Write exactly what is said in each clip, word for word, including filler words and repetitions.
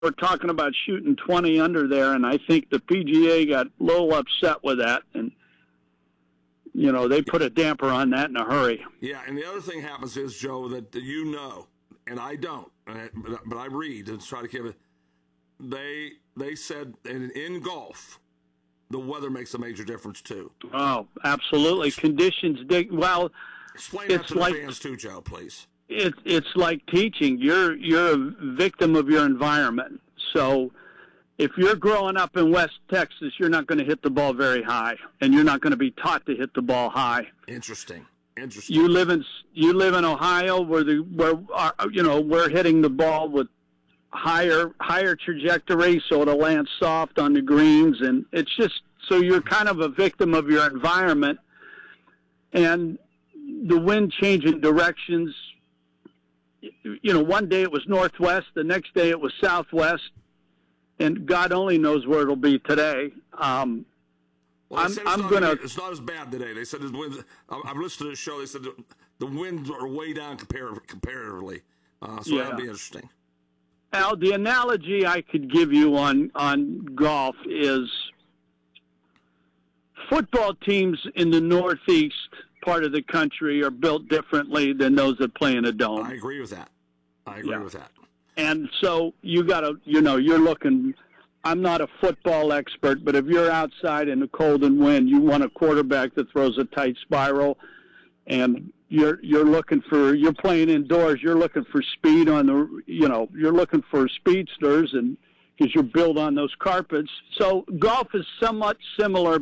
were talking about shooting twenty under there, and I think the P G A got a little upset with that, and you know they put a damper on that in a hurry. Yeah, and the other thing happens is, Joe, that you know, and I don't, but I read and try to give it. They they said in, in golf, the weather makes a major difference too. Oh, absolutely. Conditions dig well. Explain that to the like, fans too, Joe, please. It's it's like teaching. You're you're a victim of your environment. So if you're growing up in West Texas, you're not going to hit the ball very high, and you're not going to be taught to hit the ball high. Interesting. Interesting. You live in you live in Ohio, where the where our, you know we're hitting the ball with higher higher trajectory, so it'll land soft on the greens, and it's just so you're kind of a victim of your environment, and the wind changing directions. You know, one day it was northwest, the next day it was southwest, and God only knows where it'll be today. Um, well, I'm, I'm going to. It's not as bad today. They said the wind. I've listened to the show. They said the, the winds are way down comparative, comparatively. Uh, so yeah. that'll be interesting. Al, the analogy I could give you on on golf is football teams in the Northeast part of the country are built differently than those that play in a dome. I agree with that. I agree yeah. with that. And so you got to, you know, you're looking, I'm not a football expert, but if you're outside in the cold and wind, you want a quarterback that throws a tight spiral, and you're you're looking for, you're playing indoors, you're looking for speed on the, you know, you're looking for speedsters, and because you're built on those carpets. So golf is somewhat similar.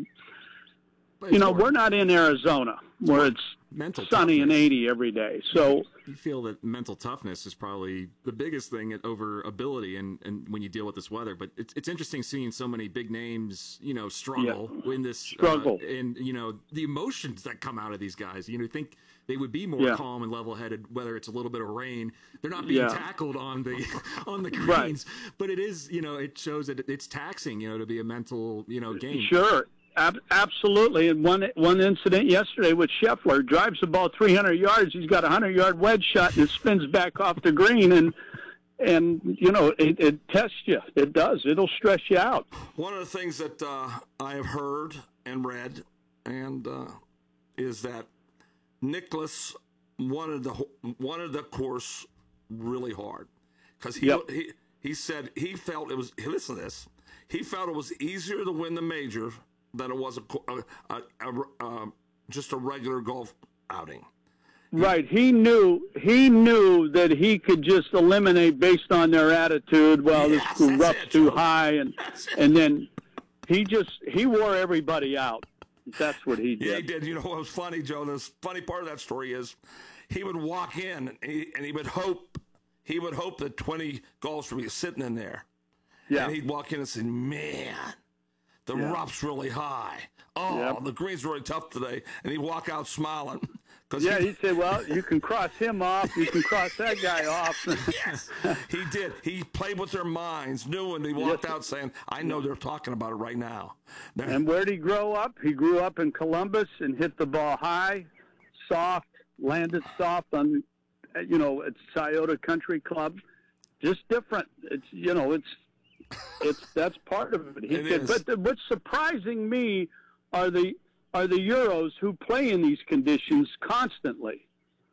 You know, we're not in Arizona where it's mental sunny toughness. and eighty every day. So you feel that mental toughness is probably the biggest thing over ability, and, and when you deal with this weather. But it's it's interesting seeing so many big names, you know, struggle yeah. in this struggle, uh, and you know the emotions that come out of these guys. You know, think they would be more yeah. calm and level-headed, whether it's a little bit of rain. They're not being yeah. tackled on the on the greens, right. but it is, you know, it shows that it's taxing, you know, to be a mental, you know, game. Sure. Ab- absolutely. And one one incident yesterday with Scheffler, drives the ball three hundred yards. He's got a hundred-yard wedge shot, and it spins back off the green. And, and you know, it, it tests you. It does. It'll stress you out. One of the things that uh, I have heard and read and uh, is that Nicklaus wanted the, wanted the course really hard. Because he, yep. he, he said he felt it was, listen to this, he felt it was easier to win the major than it was a, a, a, a, a just a regular golf outing. Right. He knew he knew that he could just eliminate based on their attitude. Well, yes, this rough's it, too Joe. high, and and then he just he wore everybody out. That's what he did. Yeah, he did. You know what was funny, Joe? The funny part of that story is he would walk in and he, and he would hope he would hope that twenty golfers would be sitting in there. Yeah. And he'd walk in and say, "Man, the yeah. rough's really high. Oh, yep. the green's really tough today." And he'd walk out smiling. Cause yeah, he, he'd say, well, you can cross him off. You can cross that guy off. Yes, he did. He played with their minds, knew, and he walked yes. out saying, I know they're talking about it right now. They're, and where did he grow up? He grew up in Columbus and hit the ball high, soft, landed soft on, you know, at Scioto Country Club. Just different. It's, you know, it's, it's that's part of it. He it could, is. But the, what's surprising me are the are the Euros who play in these conditions constantly,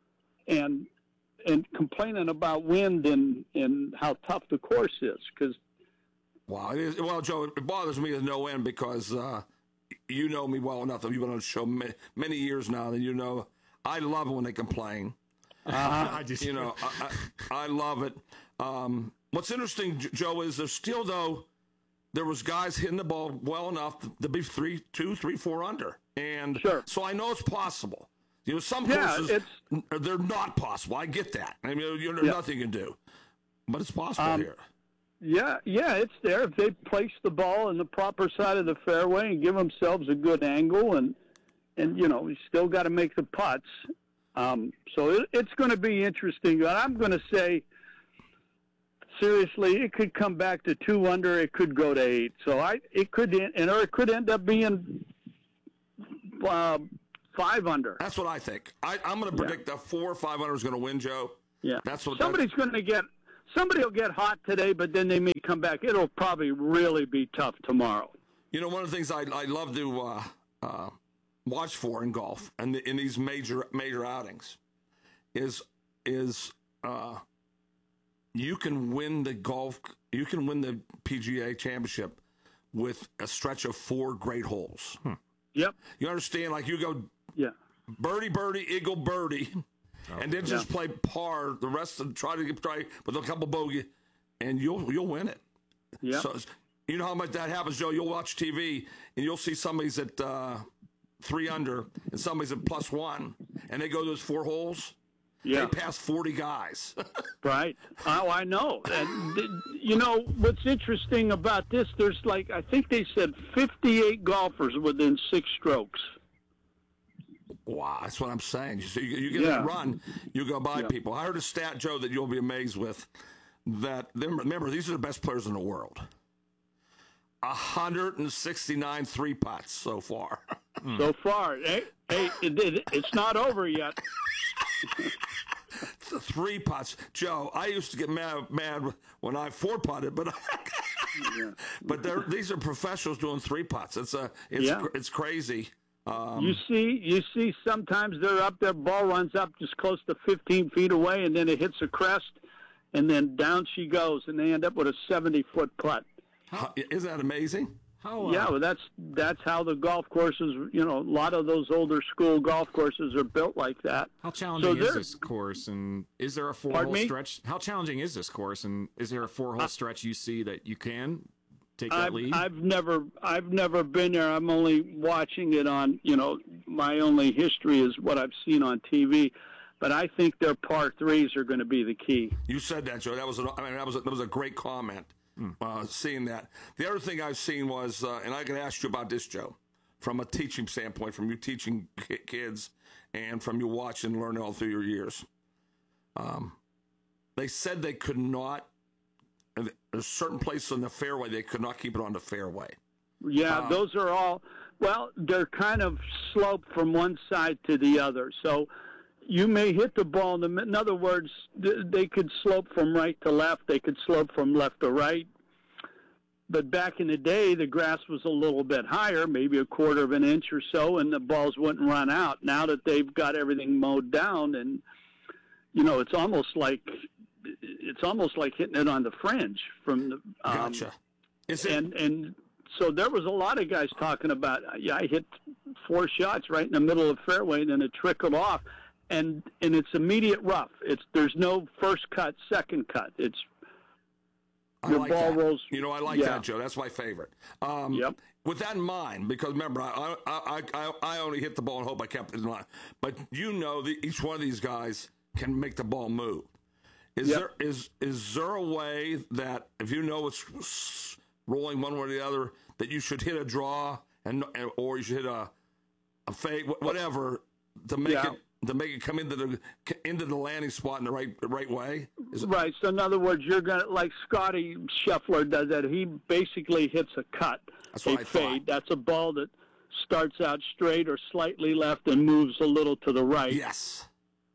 and and complaining about wind and, and how tough the course is. Because wow, it is, well, Joe, it bothers me to no end because uh, you know me well enough. You've been on the show many, many years now, and you know I love it when they complain. Uh, I just, you know, I, I, I love it. Um, what's interesting, Joe, is there's still though there was guys hitting the ball well enough to be three, two, three, four under, and sure. so I know it's possible. You know, some yeah, courses it's, they're not possible. I get that. I mean, you know, there's yeah. nothing you can do, but it's possible um, here. Yeah, yeah, it's there. If they place the ball in the proper side of the fairway and give themselves a good angle, and and you know, you still got to make the putts. Um, so it, it's going to be interesting. But I'm going to say, seriously, it could come back to two under. It could go to eight. So I, it could, and or it could end up being uh, five under. That's what I think. I, I'm going to predict yeah. that four or five under is going to win, Joe. Yeah, that's what somebody's going to get. somebody will get hot today, but then they may come back. It'll probably really be tough tomorrow. You know, one of the things I I love to uh, uh, watch for in golf and in these major major outings is is uh, you can win the golf, you can win the P G A Championship with a stretch of four great holes. Hmm. Yep. You understand? Like you go, yeah, birdie, birdie, eagle, birdie, oh, and then just yeah. play par the rest of try to try with a couple bogey, and you'll you'll win it. Yeah. So you know how much that happens, Joe. You'll watch T V and you'll see somebody's at uh, three under and somebody's at plus one, and they go those four holes. Yeah. They pass forty guys. Right. Oh, I know. And, you know, what's interesting about this, there's like, I think they said fifty-eight golfers within six strokes. Wow, that's what I'm saying. So you, you get yeah. that run, you go by yeah. people. I heard a stat, Joe, that you'll be amazed with, that, remember, these are the best players in the world. one hundred sixty-nine three putts so far. So far. Hey, hey it, it, it's not over yet. Three putts, Joe. I used to get mad, mad when I four putted, but yeah. but these are professionals doing three putts. It's a it's yeah. it's crazy. Um, you see, you see. Sometimes they're up there, ball runs up just close to fifteen feet away, and then it hits a crest, and then down she goes, and they end up with a seventy foot putt. How, isn't that amazing? How, uh, yeah, well, that's that's how the golf courses. You know, a lot of those older school golf courses are built like that. How challenging so is this course, and is there a four-hole stretch? How challenging is this course, and is there a four-hole uh, stretch you see that you can take that I've, lead? I've never, I've never been there. I'm only watching it on. You know, my only history is what I've seen on T V. But I think their par threes are going to be the key. You said that, Joe. That was, a, I mean, that was a, that was a great comment. Uh, seeing that. The other thing I've seen was, uh, and I can ask you about this, Joe, from a teaching standpoint, from you teaching kids and from you watching and learning all through your years. Um, they said they could not, there's certain places in the fairway, they could not keep it on the fairway. Yeah, um, those are all, well, they're kind of sloped from one side to the other. So you may hit the ball. In, the, in other words, they could slope from right to left. They could slope from left to right. But back in the day, the grass was a little bit higher, maybe a quarter of an inch or so, and the balls wouldn't run out. Now that they've got everything mowed down, and you know, it's almost like it's almost like hitting it on the fringe from the. Um, gotcha. Is it? And and so there was a lot of guys talking about. Yeah, I hit four shots right in the middle of the fairway, and then it trickled off. And and it's immediate rough. It's there's no first cut, second cut. It's your I like ball that. rolls. You know, I like yeah. that, Joe. That's my favorite. Um, yep. With that in mind, because remember, I I, I I only hit the ball and hope I kept it in line. But you know, the, each one of these guys can make the ball move. Is yep. there is is there a way that if you know it's rolling one way or the other, that you should hit a draw and or you should hit a a fade, whatever, to make yeah. it. To make it come into the into the landing spot in the right the right way? Is it- right. So in other words, you're gonna like Scotty Scheffler does that. He basically hits a cut, That's a what I fade. thought. That's a ball that starts out straight or slightly left and moves a little to the right. Yes.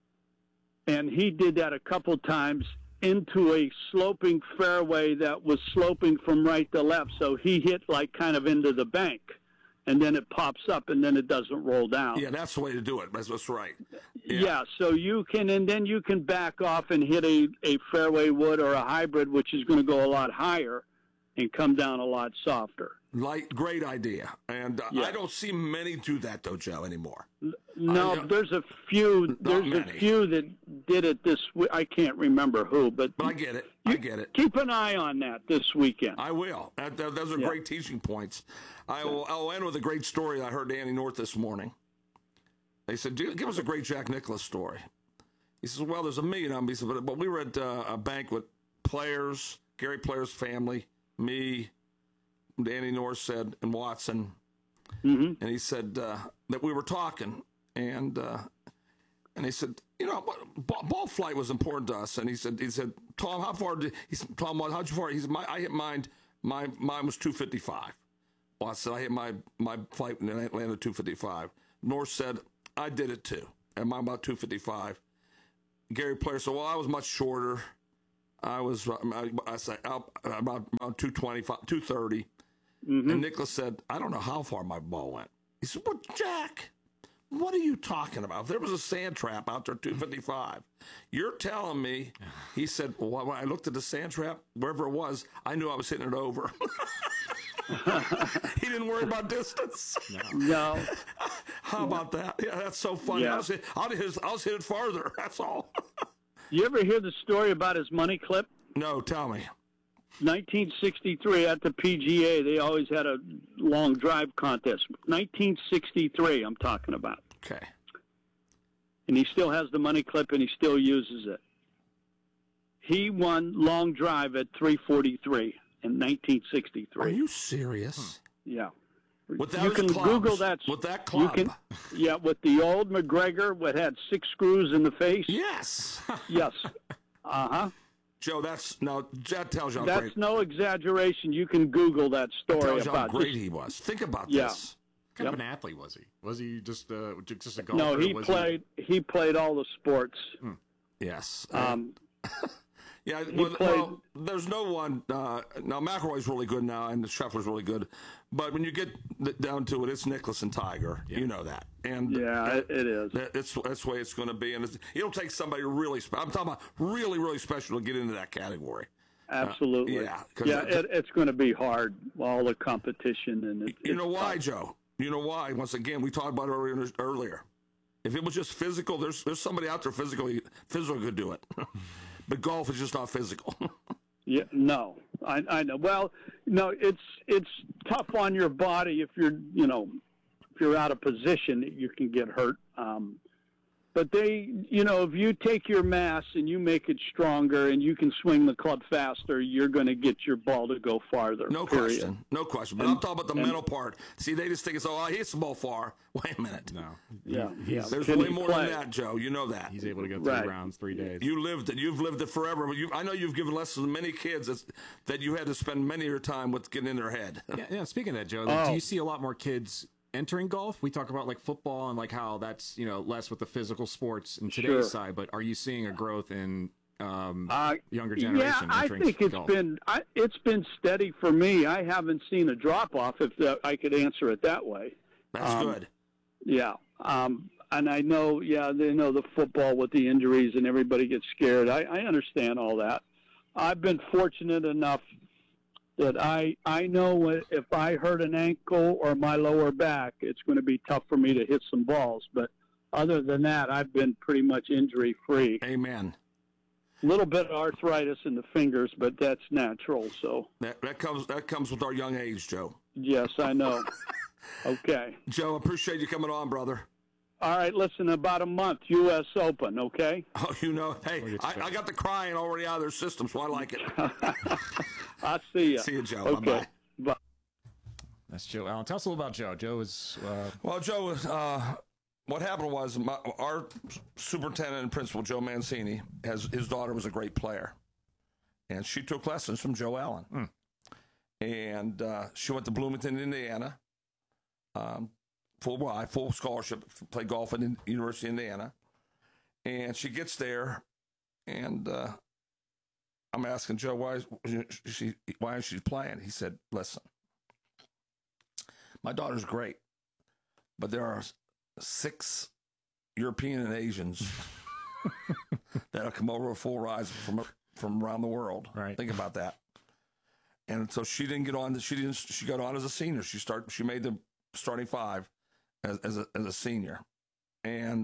And he did that a couple times into a sloping fairway that was sloping from right to left. So he hit like kind of into the bank. And then it pops up, and then it doesn't roll down. Yeah, that's the way to do it. That's, that's right. Yeah. Yeah. so you can, and then you can back off and hit a, a fairway wood or a hybrid, which is going to go a lot higher and come down a lot softer. Like, great idea. And uh, Yeah. I don't see many do that, though, Joe, anymore. No, I, uh, there's a few. There's many. a few that did it this week. I can't remember who, but, But I get it. I get it. keep an eye on that this weekend. I will. That, that, those are Yeah. great teaching points. I will, I'll end with a great story I heard Danny North this morning. They said, give us a great Jack Nicklaus story. He says, well, there's a million of them. He said, but, but we were at uh, a banquet, Players, Gary Player's family, me, Danny North said, and Watson. Mm-hmm. And he said uh, that we were talking, and uh, and he said, you know, ball, ball flight was important to us. And he said, he said, Tom, how far did he said, Tom, how'd you far? He said, my, I hit mine. My mine was two fifty-five. Well, I said, I hit my my flight and it landed two fifty-five. North said, I did it too, and mine about two fifty-five. Gary Player said, well, I was much shorter, I was, I, I say, out about, about two twenty-five, two thirty. Mm-hmm. And Nicholas said, I don't know how far my ball went. He said, well, Jack, what are you talking about? If there was a sand trap out there, two fifty-five. You're telling me, he said, well, when I looked at the sand trap, wherever it was, I knew I was hitting it over. He didn't worry about distance. No. no. How about that? Yeah, that's so funny. Yeah. I, was hit, I, was, I was hit it farther. That's all. You ever hear the story about his money clip? No, tell me. nineteen sixty-three at the P G A, they always had a long drive contest. nineteen sixty-three, I'm talking about. Okay. And he still has the money clip, and he still uses it. He won long drive at three forty-three in nineteen sixty-three. Are you serious? Yeah. With you can clubs, Google that. With that club. You can, yeah, with the old McGregor, what had six screws in the face. Yes. Yes. Uh-huh. Joe, that's now that tells you how That's great. no exaggeration. You can Google that story That tells you how about great this. he was. Think about Yeah. this. What kind Yep. of an athlete was he? Was he just uh, just a golfer? No, he was played. He... played all the sports. Yes. Um, yeah. he Well, played- well, there's no one. Uh, now McElroy's really good now, and Scheffler's really good. But when you get down to it, it's Nicklaus and Tiger. Yeah. You know that. And yeah, it, it is. that, it's that's the way it's going to be. And it's, it'll take somebody really. Spe- I'm talking about really, really special to get into that category. Absolutely. Uh, yeah, 'cause Yeah, it- it, it's going to be hard. All the competition and it, You it's know why, tough. Joe? You know why? Once again, we talked about it earlier. earlier. If it was just physical, there's there's somebody out there physically physical could do it. But golf is just not physical. Yeah, no, I, I know. Well, no, it's it's tough on your body if you're you know if you're out of position, you can get hurt. Um, but they, you know, if you take your mass and you make it stronger and you can swing the club faster, you're going to get your ball to go farther. No period. question. No question. But And- I'm talking about the and- mental part. See, they just think it's, oh, he hits the ball far. Wait a minute. No. Yeah, yeah. There's Can way he more play? than that, Joe. You know that. He's able to go three Right. rounds, three days. You lived it. You've lived it forever. But you, I know you've given lessons to many kids that's, that you had to spend many of your time with getting in their head. Yeah, yeah, speaking of that, Joe, like, Oh. do you see a lot more kids entering golf? We talk about like football and like how that's, you know, less with the physical sports in today's Sure. side, but are you seeing a growth in um, Uh, younger yeah, generation I entering think it's golf? been I, it's been steady for me. I haven't seen a drop off, if that, I could answer it that way. That's Um, good. Yeah, um, and I know, yeah, they know the football with the injuries and everybody gets scared. I, I understand all that. I've been fortunate enough that I I know if I hurt an ankle or my lower back, it's going to be tough for me to hit some balls. But other than that, I've been pretty much injury free. Amen. A little bit of arthritis in the fingers, but that's natural. So That, that comes that comes with our young age, Joe. yes, I know. Okay. Joe, appreciate you coming on, brother. All right, listen, about a month, U S Open, okay? Oh, you know, hey, We'll get I, you I got the crying already out of their system, so I like it. I'll see you. See you, Joe. Okay. Bye-bye. Bye. That's Joe Allen. Tell us a little about Joe. Joe is uh, Well, Joe, uh, what happened was my, our superintendent and principal, Joe Mancini, has his daughter was a great player, and she took lessons from Joe Allen. Mm. And uh, she went to Bloomington, Indiana, um, full ride, full scholarship, play golf at the University of Indiana. And she gets there, and uh, I'm asking Joe, why is she, why is she playing? He said, listen, my daughter's great, but there are six European and Asians that have come over full rides from from around the world. Right. Think about that. And so she didn't get on. She didn't. She got on as a senior. She start. She made the starting five as as a, as a senior. And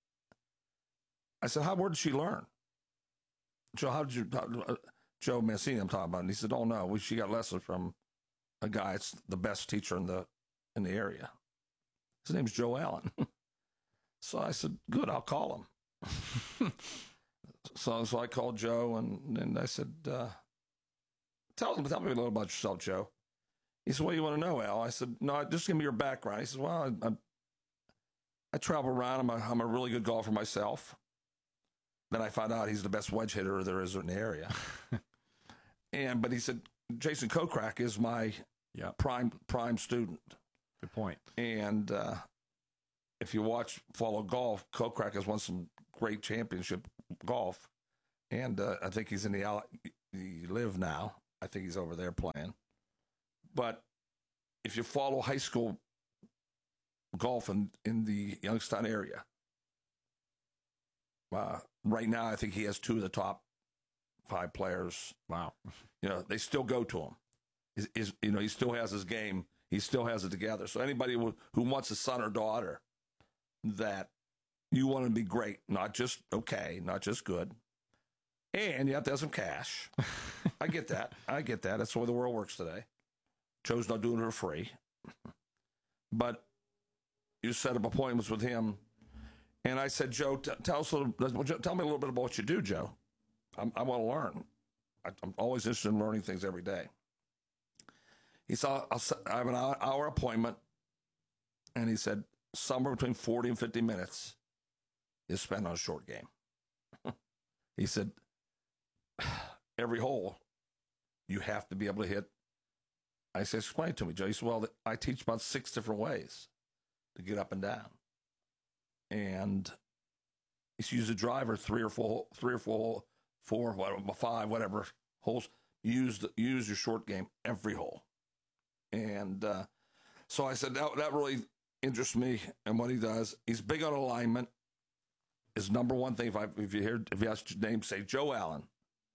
I said, "How? Where did she learn?" Joe, how did you? Uh, Joe Mancini, I'm talking about. And he said, "Oh no, we, she got lessons from a guy. It's the best teacher in the in the area. His name's Joe Allen." So I said, "Good, I'll call him." so so I called Joe, and and I said, uh, "Tell him, tell me a little about yourself, Joe." He said, "What do you want to know, Al?" I said, "No, just give me your background." He said, "Well, I, I, I travel around. I'm a, I'm a really good golfer myself." Then I found out he's the best wedge hitter there is in the area. and but he said, "Jason Kokrak is my yeah, prime prime student." good point. And uh, if you watch follow golf, Kokrak has won some great championship golf, and uh, I think he's in the Al- the Live now. I think he's over there playing. But if you follow high school golf in, in the Youngstown area, uh, right now I think he has two of the top five players. Wow. You know, they still go to him. Is, is you know, he still has his game. He still has it together. So anybody who, who wants a son or daughter that you want to be great, not just okay, not just good, and you have to have some cash. I get that. I get that. That's the way the world works today. Joe's not doing it for free. But you set up appointments with him. And I said, Joe, t- tell us a little, tell me a little bit about what you do, Joe. I'm, I want to learn. I, I'm always interested in learning things every day. He said, I'll, I have an hour, hour appointment. And he said, somewhere between forty and fifty minutes is spent on a short game. He said, every hole, you have to be able to hit. I said, explain it to me, Joe. He said, well, I teach about six different ways to get up and down. And you use a driver three or four, three or four, four, whatever, five, whatever holes. Use the, use your short game every hole. And uh, so I said, that, that really interests me and what he does. He's big on alignment. His number one thing, if, I, if you hear, if you ask your name, say Joe Allen.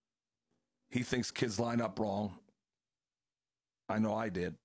He thinks kids line up wrong. I know I did.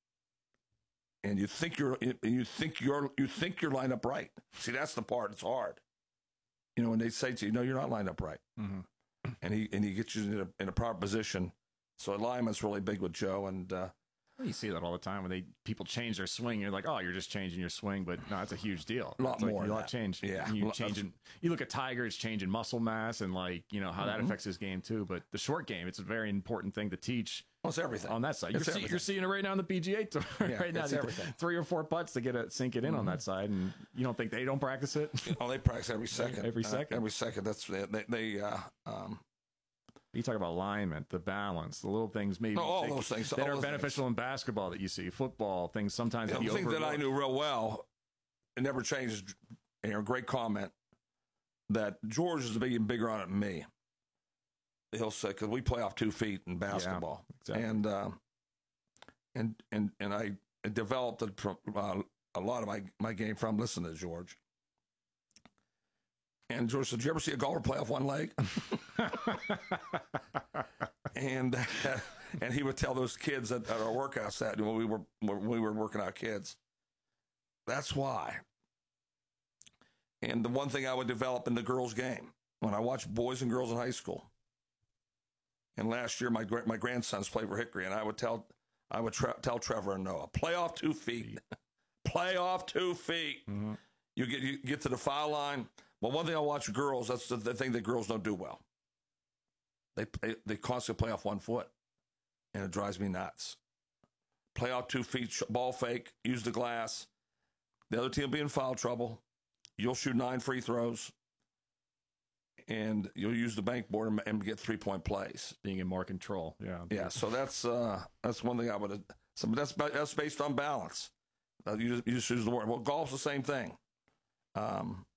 And you think you're, you think you're, you think you're lined up right. See, that's the part. It's hard. You know, when they say to you, no, you're not lined up right. Mm-hmm. And he, and he gets you in a, in a proper position. So alignment's really big with Joe. And, uh, you see that all the time when they people change their swing. You're like, oh, you're just changing your swing, but no, it's a huge deal. A lot it's more. Like, a lot that. change. Yeah, you changing. You look at Tiger; it's changing muscle mass and like you know how mm-hmm. that affects his game too. But the short game, it's a very important thing to teach. Well, it's everything on that side. You're, see, you're seeing it right now on the P G A tour. Yeah, right now, it's everything. Three or four putts to get it, sink it in mm-hmm. on that side, and you don't think they don't practice it? Oh, they practice every second. Every second. Uh, every second. That's they. they uh, um, You talk about alignment, the balance, the little things maybe no, all they, those things that all are those beneficial things. in basketball that you see, football, things sometimes yeah, that you the thing that I knew real well, it never changes. You know, great comment that George is being bigger on it than me. He'll say, because we play off two feet in basketball. Yeah, exactly. And, um, and, and, and I developed it from, uh, a lot of my, my game from listening to George. And George said, did you ever see a golfer play off one leg? and uh, and he would tell those kids at, at our workouts that when we were when we were working out kids. That's why. And the one thing I would develop in the girls' game, when I watch boys and girls in high school, and last year my my grandsons played for Hickory, and I would tell I would tra- tell Trevor and Noah, play off two feet, play off two feet. Mm-hmm. You get you get to the foul line. Well, one thing I watch girls, that's the, the thing that girls don't do well. They, they they constantly play off one foot, and it drives me nuts. Play out two feet, ball fake, use the glass. The other team will be in foul trouble. You'll shoot nine free throws, and you'll use the bank board and, and get three-point plays. Being in more control, yeah. Yeah, so that's uh, that's one thing I would. So that's that's based on balance. Uh, you, you just use the word. Well, golf's the same thing. Um.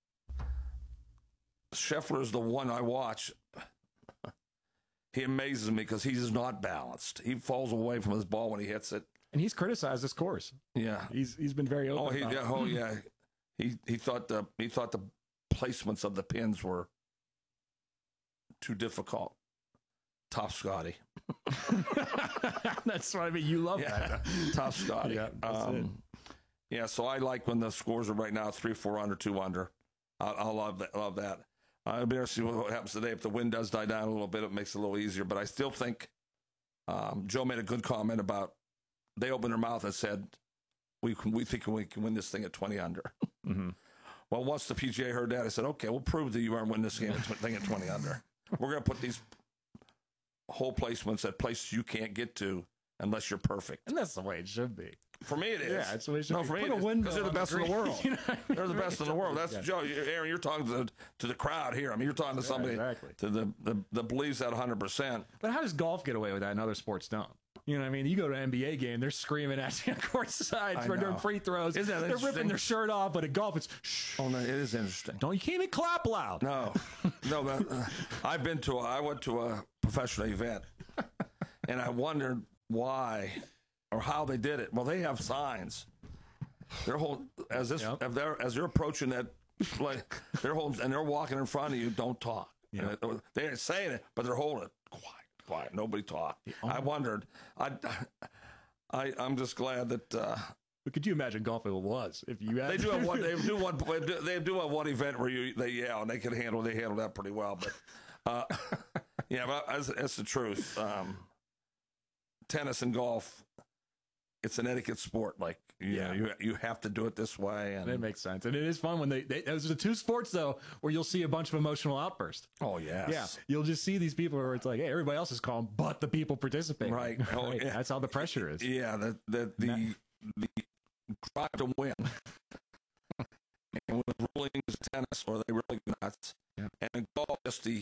Scheffler is the one I watch. He amazes me because he's not balanced. He falls away from his ball when he hits it. And he's criticized this course. Yeah, he's he's been very open. Oh, he, about yeah, it. oh yeah. He he thought the he thought the placements of the pins were too difficult. Top Scotty. That's what I mean. You love yeah. that. Top Scotty. Yeah, that's um, it. Yeah, so I like when the scores are right now three, four under, two under. I, I love that. Love that. I'll be interested to see what happens today. If the wind does die down a little bit, it makes it a little easier. But I still think um, Joe made a good comment about they opened their mouth and said, we can, we think we can win this thing at twenty under. Mm-hmm. Well, once the P G A heard that, I said, okay, we'll prove that you aren't winning this game at thing at twenty under. We're going to put these hole placements at places you can't get to unless you're perfect. And that's the way it should be. For me, it is. Yeah, it's the way it should no, be. For me, because they're the best in the world. You know, they're the best in the world. That's yeah. Joe. Aaron, you're talking to the, to the crowd here. I mean, you're talking to somebody yeah, exactly. to the, the, the believes that one hundred percent. But how does golf get away with that and other sports don't? You know what I mean? You go to an N B A game, they're screaming at you courtside for doing free throws. Isn't that they're ripping their shirt off, but in golf, it's shh. Oh, no, it is interesting. Don't you can't even clap loud. No, no. But, uh, I've been to. A, I went to a professional event, and I wondered why or how they did it. Well, they have signs. They're holding as this Yep. if they're as they're approaching that, like they're holding and they're walking in front of you. Don't talk. Yep. And they ain't saying it, but they're holding it. Quiet, quiet. Nobody talk. Oh. I wondered. I, I, I'm just glad that. Uh, But could you imagine golf it was if you had They do have one. They do one. They do have one event where you they yell and they can handle. They handle that pretty well. But uh, yeah, but that's, that's the truth. Um, tennis and golf, it's an etiquette sport. Like you Yeah. know, you you have to do it this way. And It makes sense, and it is fun when they, they. Those are the two sports though where you'll see a bunch of emotional outbursts. oh yes, Yeah, you'll just see these people where it's like, hey, everybody else is calm, but the people participating. Right. Oh, Right. yeah. That's how the pressure is. yeah. The the the, the drive to win. And with rulings in tennis, or they really nuts. Yeah. And in golf, just the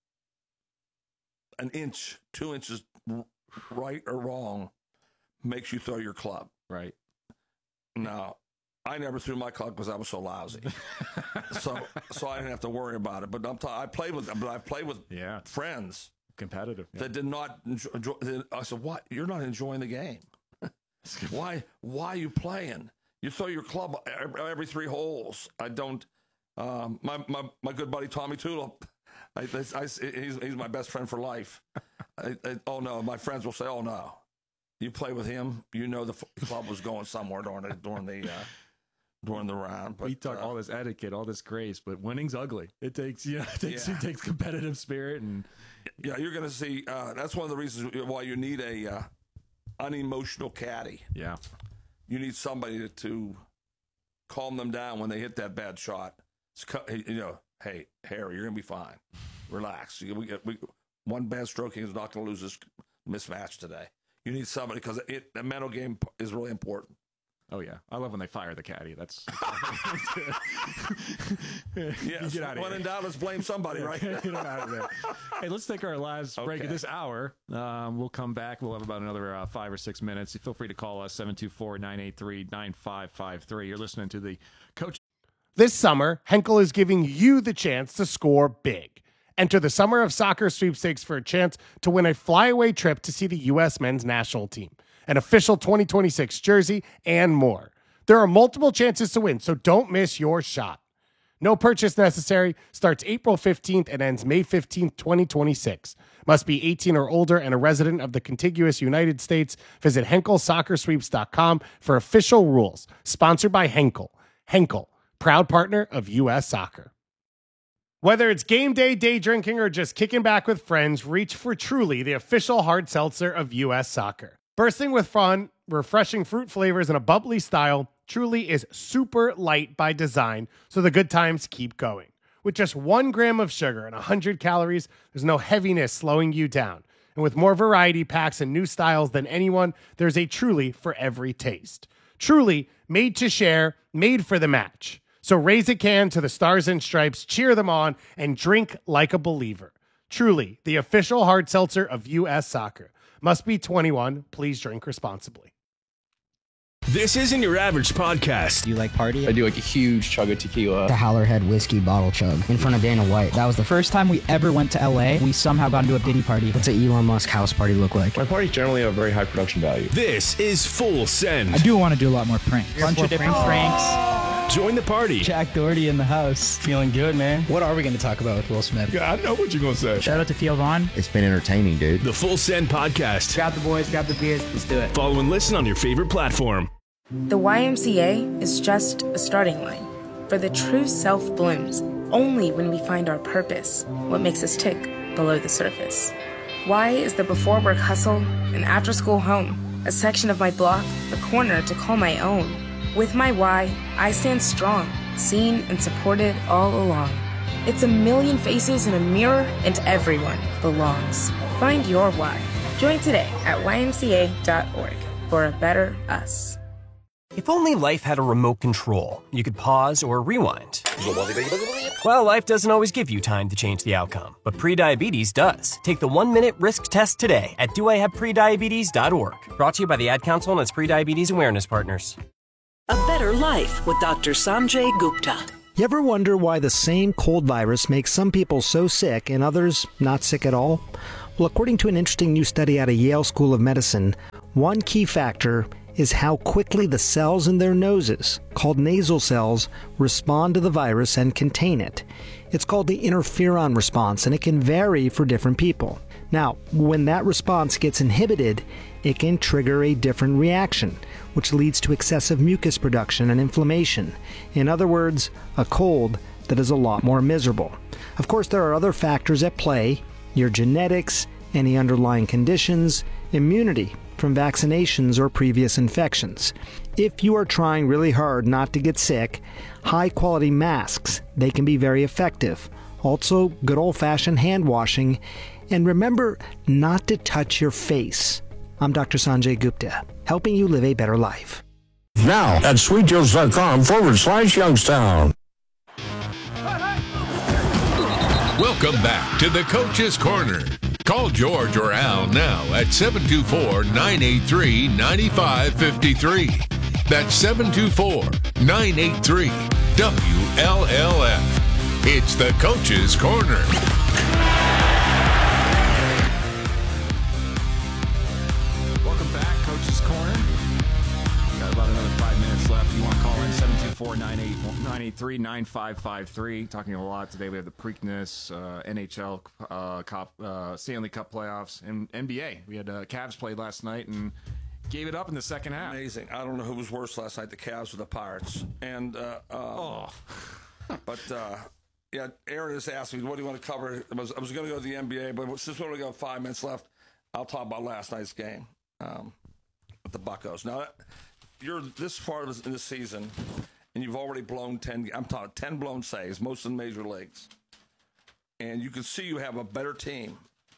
an inch, two inches r- right or wrong makes you throw your club. Right. No, I never threw my club because I was so lousy. so so I didn't have to worry about it. But I'm t- I played with but I played with Yeah. friends Competitive. Yeah. that did not enjoy. enjoy I said, "What? You're not enjoying the game? why? Why are you playing? You throw your club every, every three holes. I don't." Um, my, my my good buddy Tommy Tootle, I, I, he's he's my best friend for life. I, I, oh no, my friends will say, "Oh no, you play with him, you know the f- club was going somewhere during the during the uh, during the round." But we talk uh, all this etiquette, all this grace, but winning's ugly. It takes, you know, it takes, Yeah. it takes competitive spirit, and yeah, you're going to see. Uh, that's one of the reasons why you need a uh, unemotional caddy. yeah, You need somebody to, to calm them down when they hit that bad shot. It's, cu- you know, hey, Harry, you're going to be fine. Relax. We get we, one bad stroke is not going to lose this mismatch today. You need somebody because it the mental game is really important. oh yeah, I love when they fire the caddy. That's Yes. get out of When here. in doubt, let's blame somebody, right? Get him out of there. Hey, let's take our last break Okay. of this hour. Um, we'll come back. We'll have about another uh, five or six minutes. Feel free to call us seven two four, nine eight three, nine five five three. You're listening to the Coach. This summer, Henkel is giving you the chance to score big. Enter the Summer of Soccer sweepstakes for a chance to win a flyaway trip to see the U S men's national team, an official twenty twenty-six jersey, and more. There are multiple chances to win, so don't miss your shot. No purchase necessary. Starts April fifteenth and ends May fifteenth, twenty twenty-six. Must be eighteen or older and a resident of the contiguous United States. Visit henkel soccer sweeps dot com for official rules. Sponsored by Henkel. Henkel, proud partner of U S Soccer. Whether it's game day, day drinking, or just kicking back with friends, reach for Truly, the official hard seltzer of U S Soccer. Bursting with fun, refreshing fruit flavors, and a bubbly style, Truly is super light by design, so the good times keep going. With just one gram of sugar and one hundred calories, there's no heaviness slowing you down. And with more variety packs and new styles than anyone, there's a Truly for every taste. Truly, made to share, made for the match. So raise a can to the Stars and Stripes, cheer them on, and drink like a believer. Truly, the official hard seltzer of U S Soccer. Must be twenty-one. Please drink responsibly. This isn't your average podcast. Do you like party? I do like a huge chug of tequila. The Howlerhead whiskey bottle chug in front of Dana White. That was the first time we ever went to L A. We somehow got into a Diddy party. What's an Elon Musk house party look like? My parties generally have very high production value. This is Full Send. I do want to do a lot more pranks. Bunch of different pranks. Join the party. Jack Doherty in the house. Feeling good, man. What are we going to talk about with Will Smith? Yeah, I know what you're going to say. Shout out to Theo Vaughn. It's been entertaining, dude. The Full Send podcast. Grab the boys, grab the beers. Let's do it. Follow and listen on your favorite platform. The Y M C A is just a starting line. For the true self blooms only when we find our purpose, what makes us tick below the surface. Y is the before work hustle, an after school home, a section of my block, a corner to call my own. With my Y, I stand strong, seen and supported all along. It's a million faces in a mirror, and everyone belongs. Find your Y. Join today at y m c a dot org for a better us. If only life had a remote control, you could pause or rewind. Well, life doesn't always give you time to change the outcome, but prediabetes does. Take the one-minute risk test today at do I have prediabetes dot org. Brought to you by the Ad Council and its prediabetes awareness partners. A better life with Doctor Sanjay Gupta. You ever wonder why the same cold virus makes some people so sick and others not sick at all? Well, according to an interesting new study out of Yale School of Medicine, one key factor is how quickly the cells in their noses, called nasal cells, respond to the virus and contain it. It's called the interferon response, and it can vary for different people. Now, when that response gets inhibited, it can trigger a different reaction, which leads to excessive mucus production and inflammation. In other words, a cold that is a lot more miserable. Of course, there are other factors at play: your genetics, any underlying conditions, immunity from vaccinations or previous infections. If you are trying really hard not to get sick, high-quality masks, they can be very effective. Also, good old-fashioned hand washing, and remember not to touch your face. I'm Doctor Sanjay Gupta, helping you live a better life. Now at sweetdeals.com forward slash Youngstown. Welcome back to the Coach's Corner. Call George or Al now at seven two four, nine eight three, nine five five three. That's seven two four, nine eight three, W L L F. It's the Coach's Corner. Welcome back, Coach's Corner. Got about another five minutes left. You want to call in seven two four, nine eight three, nine five five three. Talking a lot today. We have the Preakness, uh, N H L, uh, Cup, uh, Stanley Cup playoffs, and N B A. We had uh, Cavs played last night and gave it up in the second half. Amazing. I don't know who was worse last night, the Cavs or the Pirates. And uh, uh, oh, but uh, yeah, Aaron just asked me, "What do you want to cover?" I was, I was going to go to the N B A, but since we only got five minutes left, I'll talk about last night's game um, with the Buccos. Now, you're this far in the season, and you've already blown ten. I'm talking ten blown saves, most in the major leagues, and you can see you have a better team.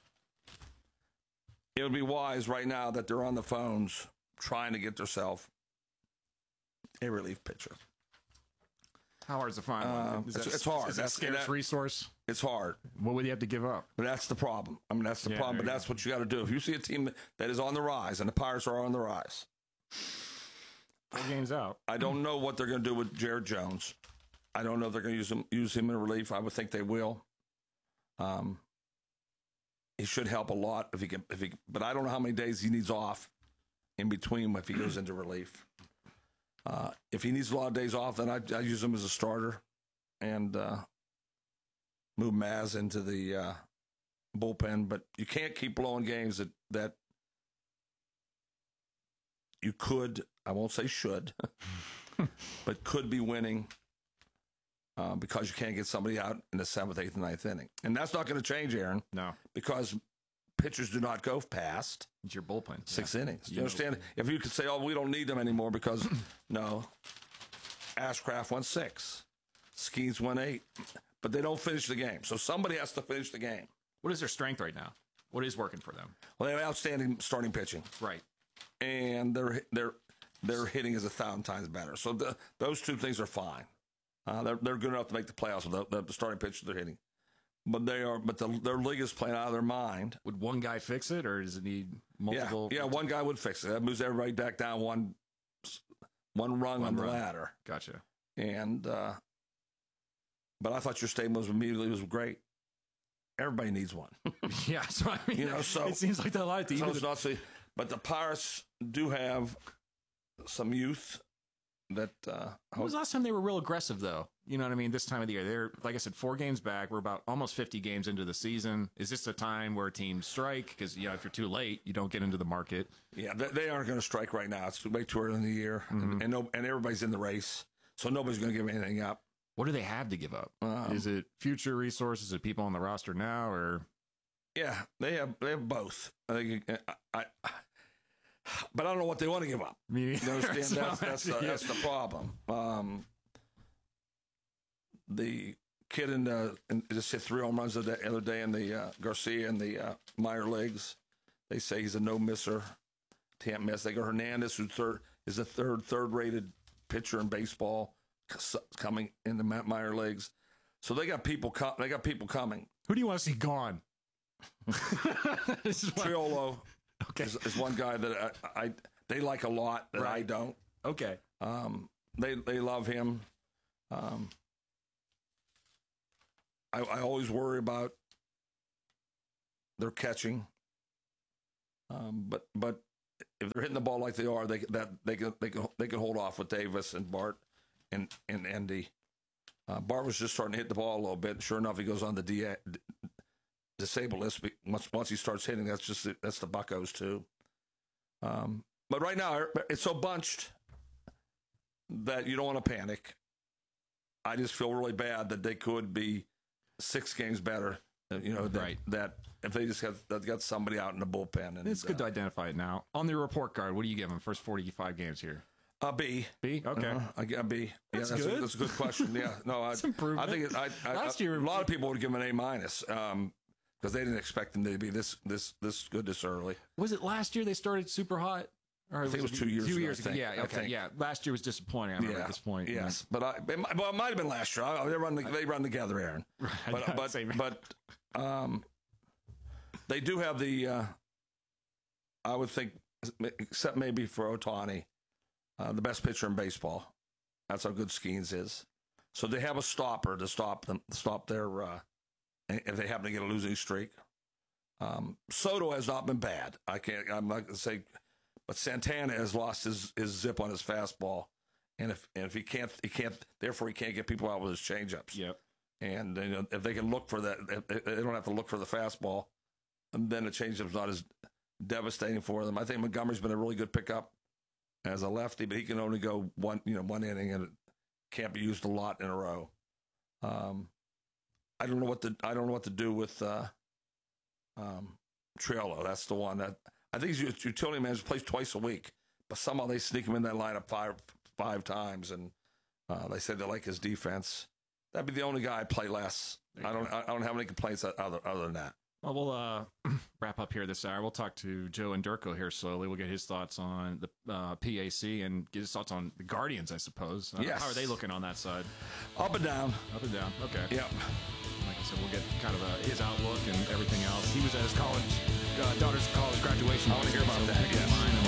It would be wise right now that they're on the phones trying to get themselves a relief pitcher. How hard is it to find Uh, one? Is it's, that, it's hard. Is that That's scarce that, resource? It's hard. What would you have to give up? But that's the problem. I mean, that's the Yeah, problem. But there you that's what you got to do. If you see a team that is on the rise, and the Pirates are on the rise, Four games out. I don't know what they're going to do with Jared Jones. I don't know if they're going to use him use him in relief. I would think they will. Um, he should help a lot if he can. If he, but I don't know how many days he needs off in between if he goes into relief. Uh, if he needs a lot of days off, then I I use him as a starter, and uh, move Maz into the uh, bullpen. But you can't keep blowing games that that you could. I won't say should, but could be winning. Uh, because you can't get somebody out in the seventh, eighth, and ninth inning. And that's not going to change, Aaron. No. Because pitchers do not go past it's your bullpen. six yeah. innings. You, you understand? Know. If you could say, oh, we don't need them anymore because, no. Ashcraft won six. Skeens won eight. But they don't finish the game. So somebody has to finish the game. What is their strength right now? What is working for them? Well, they have outstanding starting pitching. Right. And their their their hitting is a thousand times better. So the, those two things are fine. Uh, they're they're good enough to make the playoffs with the, the starting pitcher they're hitting, but they are. But the, their league is playing out of their mind. Would one guy fix it, or does it need multiple? Yeah, yeah one guy would fix it. That moves everybody back down one one rung one on the rung. ladder. Gotcha. And uh, but I thought your statement was immediately was great. Everybody needs one. yeah, so I mean, you know, so it seems like that a lot of teams. So not see, but the Pirates do have some youth. That uh, when was the last time they were real aggressive, though? You know what I mean? This time of the year, they're like I said, four games back. We're about almost fifty games into the season. Is this a time where teams strike? Because you know, if you're too late, you don't get into the market. Yeah, they, they aren't going to strike right now. It's way too early in the year, Mm-hmm. and and, no, and everybody's in the race, so nobody's going to give anything up. What do they have to give up? Um, Is it future resources? Is it people on the roster now, or? Yeah, they have they have both. I think I. I But I don't know what they want to give up. Me you understand? That's, that's, that's, the, that's the problem. Um, the kid in the in, just hit three home runs the other day in the uh, Garcia in the uh, minor leagues. They say he's a no misser, can't miss. They go Hernandez, who's third, is a third third rated pitcher in baseball coming in the minor leagues. So they got people. Co- they got people coming. Who do you want to see gone? Triolo okay. is, is one guy that I, I they like a lot that right. I don't. Okay. Um, they they love him. Um, I, I always worry about their catching. Um, but but if they're hitting the ball like they are, they that they can they can they can hold off with Davis and Bart and and Endy. Uh, Bart was just starting to hit the ball a little bit. Sure enough, he goes on the D- disabled list. Once once he starts hitting, that's just that's the Buccos too. Um, but right now it's so bunched that you don't want to panic. I just feel really bad that they could be six games better. You know, that, right. that if they just have they've got somebody out in the bullpen. And it's good uh, to identify it now. On the report card, what do you give them? First forty-five games here. A uh, B. B? Okay. Uh, I get a B. That's yeah, that's good. A, that's a good question. Yeah. No, that's I, improvement. I think it, I, I, Last I, year, a lot of people would give him an A minus um, because they didn't expect him to be this this this good this early. Was it last year they started super hot? Or I think it was two years two ago. years ago. Yeah. Okay. Yeah. Last year was disappointing. I remember yeah. at this point. Yes, yeah. but I, it might, well, it might have been last year. I, they run the, they run together, Aaron. Right. But but but um, they do have the. Uh, I would think, except maybe for Ohtani, uh, the best pitcher in baseball. That's how good Skeens is. So they have a stopper to stop them, stop their uh, if they happen to get a losing streak. Um, Soto has not been bad. I can't. I'm not going to say, but Santana has lost his, his zip on his fastball, and if and if he can't, he can't. Therefore, he can't get people out with his changeups. Yep. And you know, if they can look for that, if they don't have to look for the fastball, and then the changeup's not as devastating for them. I think Montgomery's been a really good pickup as a lefty, but he can only go one, you know, one inning, and it can't be used a lot in a row. Um, I don't know what to, I don't know what to do with uh, um, Triolo. That's the one that I think he's a utility manager, plays twice a week, but somehow they sneak him in that lineup five five times, and uh, they said they like his defense. That'd be the only guy I play less. I don't, I don't have any complaints other other than that. Well, we'll uh, wrap up here this hour. We'll talk to Joe Enderko here slowly. We'll get his thoughts on the uh, P A C and get his thoughts on the Guardians, I suppose. Uh, yes. How are they looking on that side? Up and down. Up and down. Okay. Yeah. Like I said, we'll get kind of uh, his outlook and everything else. He was at his college, uh, daughter's college graduation. I want to hear about so that. Yes.